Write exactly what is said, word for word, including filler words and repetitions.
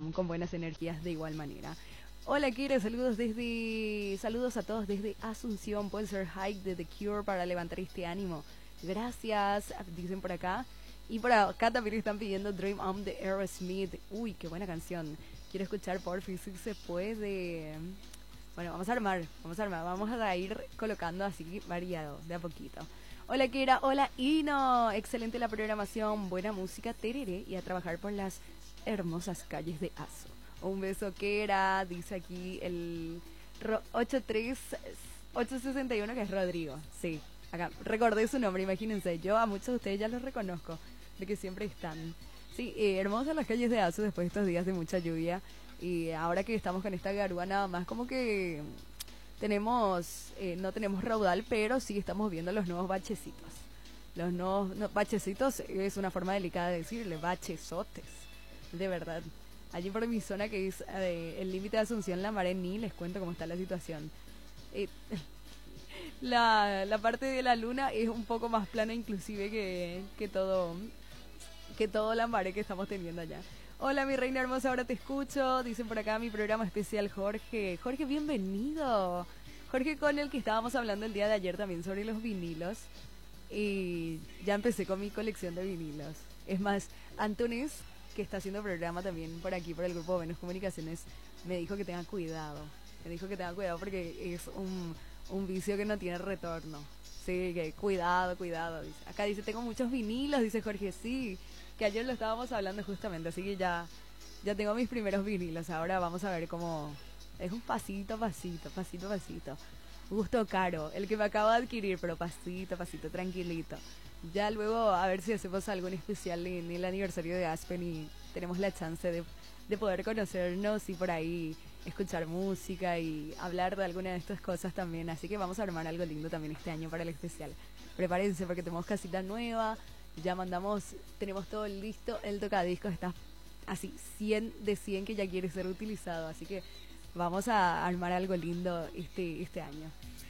con, con buenas energías de igual manera. Hola Kira, saludos desde saludos a todos desde Asunción. Puede ser Hike de The Cure para levantar este ánimo. Gracias, dicen por acá. Y por acá también están pidiendo Dream On de Aerosmith. Uy, qué buena canción. Quiero escuchar por fin si se puede. Bueno, vamos a armar, vamos a armar, vamos a ir colocando así variado, de a poquito. Hola Kira, hola Ino, excelente la programación, buena música, tereré y a trabajar por las hermosas calles de Aso. Un beso Kira, dice aquí el ocho tres ocho seis uno que es Rodrigo, sí, acá recordé su nombre, imagínense, yo a muchos de ustedes ya los reconozco, de que siempre están. Sí, eh, hermosas las calles de Aso después de estos días de mucha lluvia y ahora que estamos con esta garúa nada más como que tenemos, eh, no tenemos raudal, pero sí estamos viendo los nuevos bachecitos. Los nuevos no, bachecitos es una forma delicada de decirle, bachezotes, de verdad. Allí por mi zona que es eh, el límite de Asunción, La Marení, les cuento cómo está la situación. Eh, la, la parte de la luna es un poco más plana inclusive que, que todo que todo Lambaré que estamos teniendo allá. Hola mi reina hermosa, ahora te escucho. Dicen por acá mi programa especial Jorge. Jorge, bienvenido. Jorge con el que estábamos hablando el día de ayer también sobre los vinilos. Y ya empecé con mi colección de vinilos. Es más, Antunes, que está haciendo programa también por aquí, por el grupo Venus Comunicaciones, me dijo que tenga cuidado. Me dijo que tenga cuidado porque es un, un vicio que no tiene retorno. Sí, que cuidado, cuidado. Dice. Acá dice, tengo muchos vinilos, dice Jorge, sí. Que ayer lo estábamos hablando justamente, así que ya, ya tengo mis primeros vinilos. Ahora vamos a ver cómo es un pasito a pasito, pasito a pasito. Gusto caro, el que me acabo de adquirir, pero pasito a pasito, tranquilito. Ya luego a ver si hacemos algo en especial en el aniversario de Aspen y tenemos la chance de, de poder conocernos y por ahí escuchar música y hablar de alguna de estas cosas también. Así que vamos a armar algo lindo también este año para el especial. Prepárense porque tenemos casita nueva. Ya mandamos, tenemos todo listo, el tocadiscos está así, cien de cien que ya quiere ser utilizado, así que vamos a armar algo lindo este, este año.